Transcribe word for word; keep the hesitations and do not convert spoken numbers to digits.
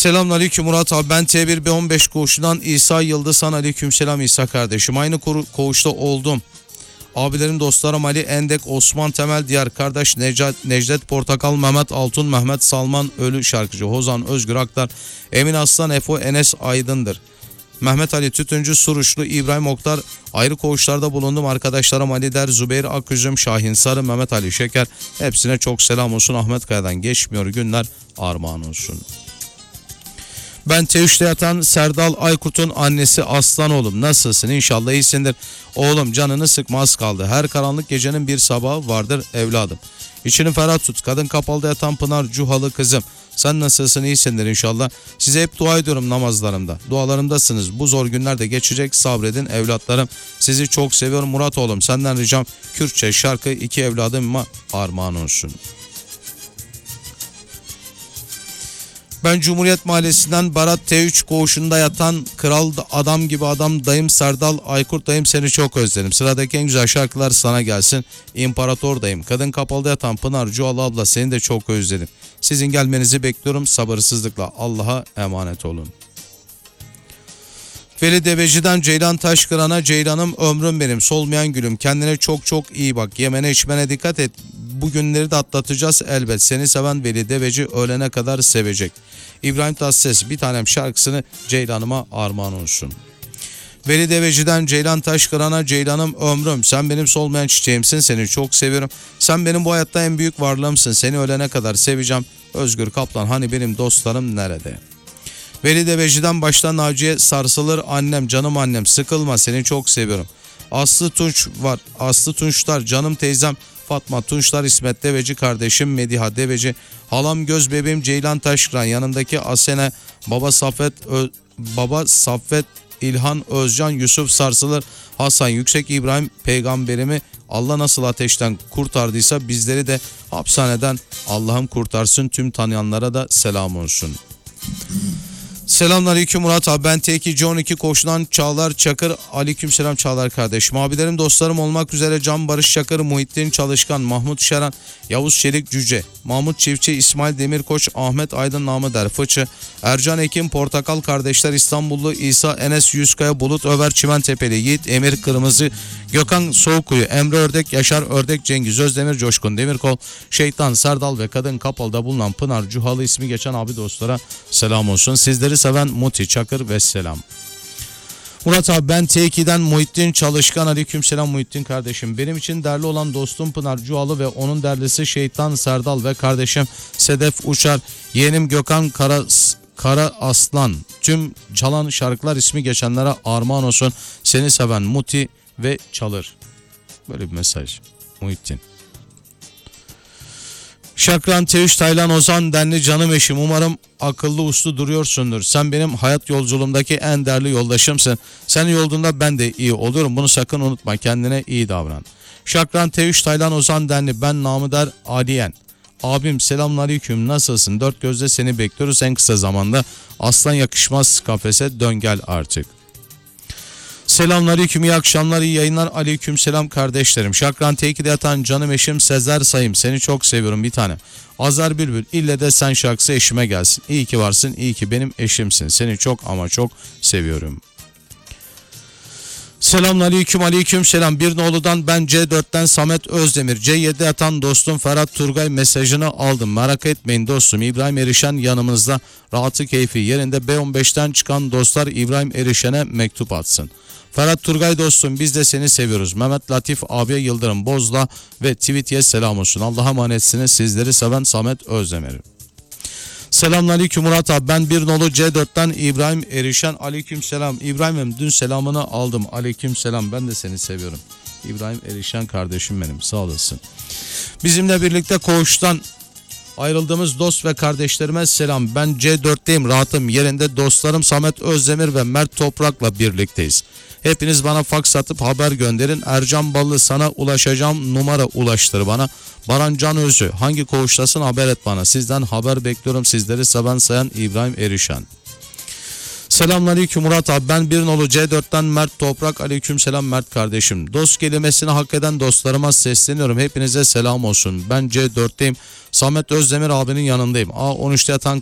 Selamünaleyküm Murat abi, ben T bir B on beş koğuşundan İsa Yıldızhan. Aleykümselam İsa kardeşim. Aynı koğuşta oldum. Abilerim, dostlarım Ali Endek, Osman Temel, diğer kardeş Necdet, Necdet Portakal, Mehmet Altun, Mehmet Salman, Ölü Şarkıcı, Hozan Özgür Aktar, Emin Aslan, Efo, Enes Aydın'dır. Mehmet Ali Tütüncü, Suruçlu, İbrahim Oktar. Ayrı koğuşlarda bulundum. Arkadaşlarım Ali Der, Zübeyir Aküzüm, Şahin Sarı, Mehmet Ali Şeker. Hepsine çok selam olsun. Ahmet Kaya'dan geçmiyor günler, armağan olsun. Ben T üç'te yatan Serdal Aykut'un annesi Aslan oğlum. Nasılsın? İnşallah iyisindir. Oğlum canını sıkma, az kaldı. Her karanlık gecenin bir sabahı vardır evladım. İçini ferah tut. Kadın kapalıda yatan Pınar Cuhalı kızım. Sen nasılsın? İyisindir inşallah. Size hep dua ediyorum namazlarımda. Dualarımdasınız. Bu zor günler de geçecek. Sabredin evlatlarım. Sizi çok seviyorum Murat oğlum. Senden ricam Kürtçe şarkı iki evladıma armağan olsun. Ben Cumhuriyet Mahallesi'nden Barat T üç koğuşunda yatan kral adam gibi adam dayım Serdal Aykurt dayım, seni çok özledim. Sıradaki en güzel şarkılar sana gelsin. İmparator dayım. Kadın kapalıda yatan Pınar Cuhalı abla, seni de çok özledim. Sizin gelmenizi bekliyorum sabırsızlıkla. Allah'a emanet olun. Veli Deveci'den Ceylan Taşkıran'a, Ceylan'ım ömrüm benim, solmayan gülüm, kendine çok çok iyi bak, yemene içmene dikkat et, bu günleri de atlatacağız elbet, seni seven Veli Deveci ölene kadar sevecek. İbrahim Tatlıses bir tanem şarkısını Ceylan'ıma armağan olsun. Veli Deveci'den Ceylan Taşkıran'a, Ceylan'ım ömrüm, sen benim solmayan çiçeğimsin, seni çok seviyorum, sen benim bu hayatta en büyük varlığımsın, seni ölene kadar seveceğim. Özgür Kaplan, hani benim dostlarım nerede? Veli Deveci'den baştan Naciye Sarsılır, annem canım annem, sıkılma, seni çok seviyorum. Aslı Tunç var, Aslı Tunçlar canım teyzem, Fatma Tunçlar, İsmet Deveci kardeşim, Mediha Deveci, halam göz bebeğim Ceylan Taşkıran, yanındaki Asene, baba Saffet, Ö, baba Saffet İlhan Özcan, Yusuf Sarsılır, Hasan Yüksek, İbrahim peygamberimi Allah nasıl ateşten kurtardıysa bizleri de hapishaneden Allah'ım kurtarsın. Tüm tanıyanlara da selam olsun. Selamünaleyküm Murat abi, ben T iki C on iki koğuşundan Çağlar Çakır. Aleykümselam Çağlar kardeşim. Abilerim, dostlarım olmak üzere Can Barış Çakır, Muhittin Çalışkan, Mahmut Şeran, Yavuz Çelik Cüce, Mahmut Çiftçi, İsmail Demirkoç, Ahmet Aydın namı der Fıçı, Ercan Ekim, Portakal kardeşler, İstanbullu İsa, Enes Yüzkaya, Bulut Över, Çimentepeli Yiğit, Emir Kırmızı, Gökhan Soğukkuyu, Emre Ördek, Yaşar Ördek, Cengiz Özdemir, Coşkun Demirkol, Şeytan Serdal ve kadın kapalıda bulunan Pınar Cuhalı ismi geçen abi dostlara selam olsun. Sizleri seven Muti Çakır ve selam. Murat abi, ben T iki'den Muhittin Çalışkan. Aleykümselam Muhittin kardeşim. Benim için değerli olan dostum Pınar Cuhalı ve onun değerlisi Şeytan Serdal ve kardeşim Sedef Uçar, yeğenim Gökhan Kara, Kara Aslan. Tüm çalan şarkılar ismi geçenlere armağan olsun. Seni seven Muti ve Çalır. Böyle bir mesaj Muhittin. Şakran T üç Taylan Ozan denli canım eşim, umarım akıllı uslu duruyorsundur. Sen benim hayat yolculuğumdaki en değerli yoldaşımsın. Senin yolunda ben de iyi oluyorum. Bunu sakın unutma. Kendine iyi davran. Şakran T üç Taylan Ozan denli, ben namıdar Aliyen. Abim selamünaleyküm, nasılsın? Dört gözle seni bekliyoruz en kısa zamanda. Aslan yakışmaz kafese, dön gel artık. Selamünaleyküm, iyi akşamlar, iyi yayınlar. Aleykümselam kardeşlerim. Şakran T iki'de yatan canım eşim Sezer Sayım, seni çok seviyorum bir tanem. Azar Bülbül, ille de sen şarkısı eşime gelsin. İyi ki varsın, iyi ki benim eşimsin. Seni çok ama çok seviyorum. Selamünaleyküm, aleykümselam. Bir noludan ben C dört'ten Samet Özdemir. C yedi'de yatan dostum Ferhat Turgay mesajını aldım. Merak etmeyin dostum, İbrahim Erişen yanımızda, rahatı keyfi yerinde. B on beş'ten çıkan dostlar İbrahim Erişen'e mektup atsın. Ferhat Turgay dostum, biz de seni seviyoruz. Mehmet Latif abiye, Yıldırım Bozla ve Tweet'ye selam olsun. Allah'a emanetsiniz, sizleri seven Samet Özdemir. Selamünaleyküm Murat abi, ben bir nolu C dört'ten İbrahim Erişen. Aleykümselam İbrahim'im, dün selamını aldım. Aleykümselam, ben de seni seviyorum. İbrahim Erişen kardeşim benim, sağ olasın. Bizimle birlikte koğuştan ayrıldığımız dost ve kardeşlerime selam. Ben C dört'teyim, rahatım yerinde. Dostlarım Samet Özdemir ve Mert Toprak'la birlikteyiz. Hepiniz bana faks atıp haber gönderin. Ercan Ballı, sana ulaşacağım, numara ulaştır bana. Baran Can Özü, hangi koğuştasın haber et bana. Sizden haber bekliyorum. Sizleri seven sayan İbrahim Erişen. Selamünaleyküm Murat abi, ben bir nolu C dört'ten Mert Toprak. Aleykümselam Mert kardeşim. Dost kelimesini hak eden dostlarıma sesleniyorum. Hepinize selam olsun. Ben C dört'teyim. Samet Özdemir abinin yanındayım. A on üç'te yatan